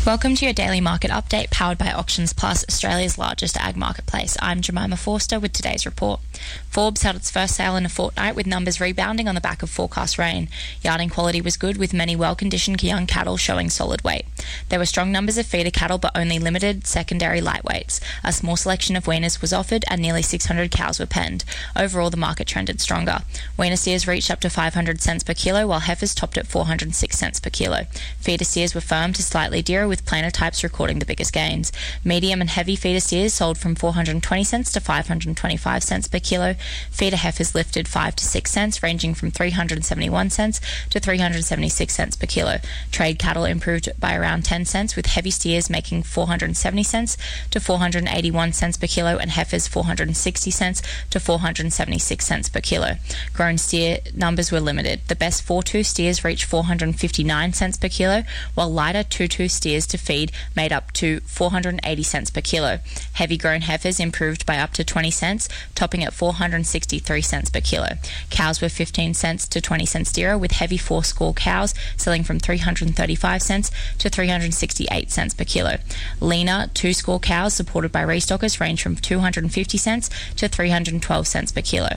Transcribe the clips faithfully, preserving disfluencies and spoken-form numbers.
Welcome to your daily market update powered by Auctions Plus, Australia's largest ag marketplace. I'm Jemima Forster with today's report. Forbes held its first sale in a fortnight with numbers rebounding on the back of forecast rain. Yarding quality was good with many well-conditioned young cattle showing solid weight. There were strong numbers of feeder cattle but only limited secondary lightweights. A small selection of weaners was offered and nearly six hundred cows were penned. Overall, the market trended stronger. Weaner steers reached up to five hundred cents per kilo while heifers topped at four hundred six cents per kilo. Feeder steers were firm to slightly dearer with plainer types recording the biggest gains. Medium and heavy feeder steers sold from four hundred twenty cents to five hundred twenty-five cents per kilo. Feeder heifers lifted five to six cents, ranging from three hundred seventy-one cents to three hundred seventy-six cents per kilo. Trade cattle improved by around ten cents, with heavy steers making four hundred seventy cents to four hundred eighty-one cents per kilo and heifers four hundred sixty cents to four hundred seventy-six cents per kilo. Grown steer numbers were limited. The best four two steers reached four hundred fifty-nine cents per kilo, while lighter two two steers to feed made up to four hundred eighty cents per kilo. Heavy grown heifers improved by up to twenty cents, topping at four hundred sixty-three cents per kilo. Cows were fifteen cents to twenty cents dearer, with heavy four-score cows selling from three hundred thirty-five cents to three hundred sixty-eight cents per kilo. Leaner two-score cows supported by restockers range from two hundred fifty cents to three hundred twelve cents per kilo.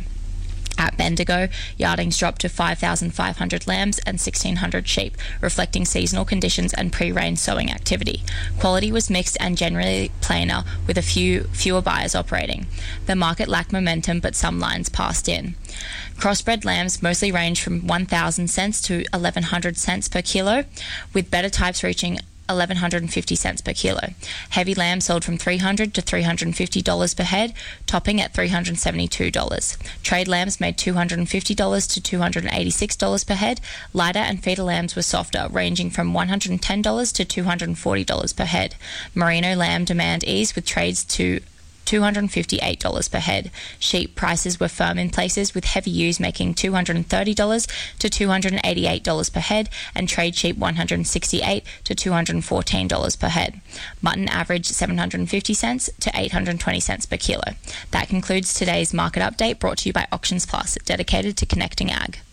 At Bendigo, yardings dropped to five thousand five hundred lambs and sixteen hundred sheep, reflecting seasonal conditions and pre-rain sowing activity. Quality was mixed and generally plainer, with a few fewer buyers operating. The market lacked momentum, but some lines passed in. Crossbred lambs mostly range from one thousand cents to eleven hundred cents per kilo, with better types reaching one thousand one hundred fifty cents per kilo. Heavy lamb sold from three hundred dollars to three hundred fifty dollars per head, topping at three hundred seventy-two dollars. Trade lambs made two hundred fifty dollars to two hundred eighty-six dollars per head. Lighter and feeder lambs were softer, ranging from one hundred ten dollars to two hundred forty dollars per head. Merino lamb demand eased with trades to two hundred fifty-eight dollars per head. Sheep prices were firm in places, with heavy ewes making two hundred thirty dollars to two hundred eighty-eight dollars per head and trade sheep one hundred sixty-eight dollars to two hundred fourteen dollars per head. Mutton averaged seven hundred fifty cents to eight hundred twenty cents per kilo. That concludes today's market update, brought to you by Auctions Plus, dedicated to connecting ag.